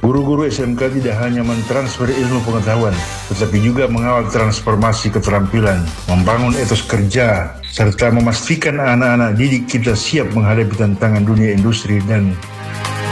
Guru-guru SMK tidak hanya mentransfer ilmu pengetahuan, tetapi juga mengawal transformasi keterampilan, membangun etos kerja, serta memastikan anak-anak didik kita siap menghadapi tantangan dunia industri dan